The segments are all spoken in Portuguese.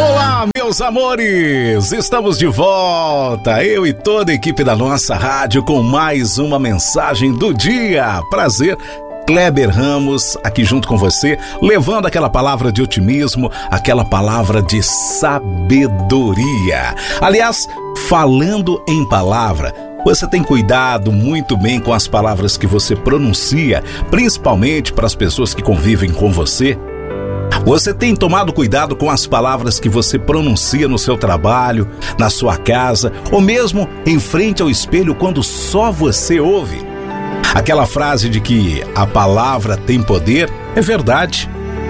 Olá, meus amores! Estamos de volta, eu e toda a equipe da nossa rádio com mais uma mensagem do dia. Prazer, Kleber Ramos aqui junto com você, levando aquela palavra de otimismo, aquela palavra de sabedoria. Aliás, falando em palavra, você tem cuidado muito bem com as palavras que você pronuncia, principalmente para as pessoas que convivem com você? Você tem tomado cuidado com as palavras que você pronuncia no seu trabalho, na sua casa, ou mesmo em frente ao espelho quando só você ouve? Aquela frase de que a palavra tem poder é verdade.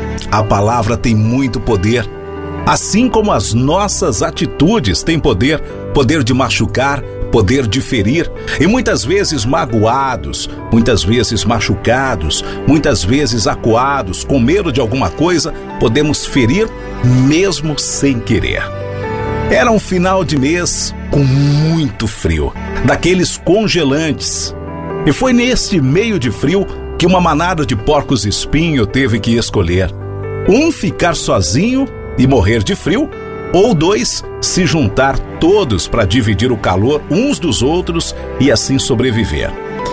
A palavra tem muito poder. Assim como as nossas atitudes têm poder, poder de machucar, poder de ferir, e muitas vezes magoados, muitas vezes machucados, muitas vezes acuados, com medo de alguma coisa, podemos ferir mesmo sem querer. Era um final de mês com muito frio, daqueles congelantes. E foi neste meio de frio que uma manada de porcos-espinho teve que escolher: um ficar sozinho e morrer de frio, ou dois se juntar todos para dividir o calor uns dos outros e assim sobreviver.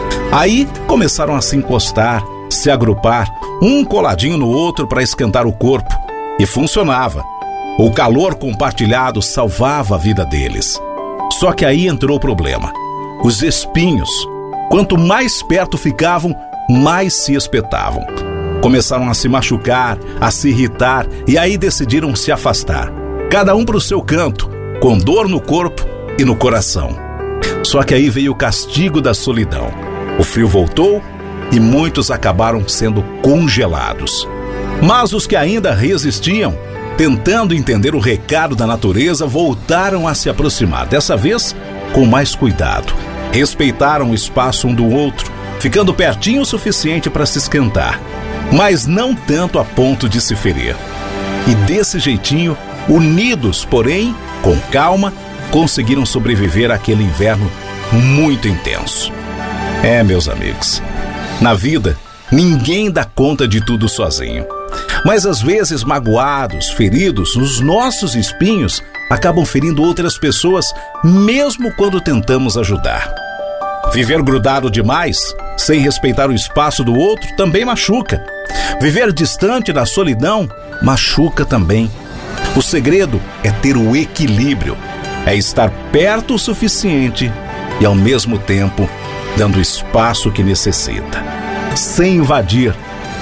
Aí começaram a se encostar, se agrupar, um coladinho no outro para esquentar o corpo. E funcionava. O calor compartilhado salvava a vida deles. Só que aí entrou o problema. Os espinhos, quanto mais perto ficavam, mais se espetavam. Começaram a se machucar, a se irritar, e aí decidiram se afastar. Cada um para o seu canto, com dor no corpo e no coração. Só que aí veio o castigo da solidão. O frio voltou e muitos acabaram sendo congelados. Mas os que ainda resistiam, tentando entender o recado da natureza, voltaram a se aproximar, dessa vez com mais cuidado. Respeitaram o espaço um do outro, ficando pertinho o suficiente para se esquentar, mas não tanto a ponto de se ferir. E desse jeitinho, unidos, porém, com calma, conseguiram sobreviver àquele inverno muito intenso. Meus amigos, na vida, ninguém dá conta de tudo sozinho. Mas às vezes, magoados, feridos, os nossos espinhos acabam ferindo outras pessoas, mesmo quando tentamos ajudar. Viver grudado demais, sem respeitar o espaço do outro, também machuca. Viver distante da solidão, machuca também. O segredo é ter o equilíbrio, é estar perto o suficiente e ao mesmo tempo dando o espaço que necessita, sem invadir.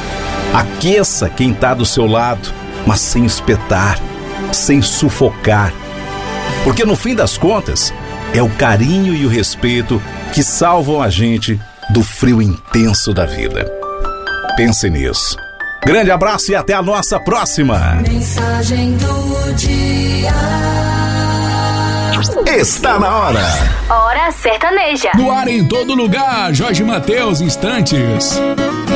Aqueça quem está do seu lado, mas sem espetar, sem sufocar. Porque no fim das contas, é o carinho e o respeito que salvam a gente do frio intenso da vida. Pense nisso. Grande abraço e até a nossa próxima. Mensagem do dia. Está na hora. Hora sertaneja. No ar em todo lugar, Jorge Mateus, Instantes.